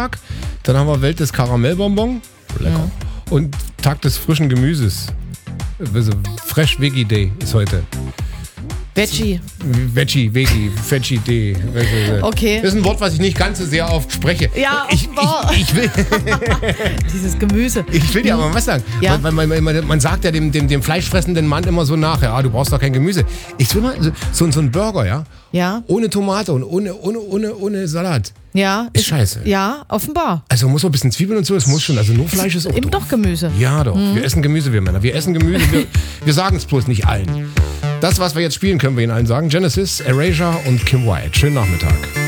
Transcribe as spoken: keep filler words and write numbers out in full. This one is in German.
Tag. Dann haben wir Welt des Karamellbonbon. Lecker. Ja. Und Tag des frischen Gemüses. Also Fresh Veggie Day ist heute. Veggie. Veggie, Veggie, Veggie Day. Okay. Das ist ein Wort, was ich nicht ganz so sehr oft spreche. Ja, ich, ich, ich will dieses Gemüse. Ich will dir aber was sagen. Ja. Weil, weil, weil, man sagt ja dem, dem, dem fleischfressenden Mann immer so nach, ja, du brauchst doch kein Gemüse. Ich will mal so, so ein Burger, ja? Ja. Ohne Tomate und ohne, ohne, ohne, ohne Salat. Ja. Ist scheiße. Ja, offenbar. Also muss man ein bisschen Zwiebeln und so, es muss schon, also nur Fleisch ist auch eben doof. Doch Gemüse. Ja, doch. Mhm. Wir essen Gemüse, wir Männer. Wir essen Gemüse, wir, wir sagen es bloß nicht allen. Das, was wir jetzt spielen, können wir Ihnen allen sagen. Genesis, Erasure und Kim Wilde. Schönen Nachmittag.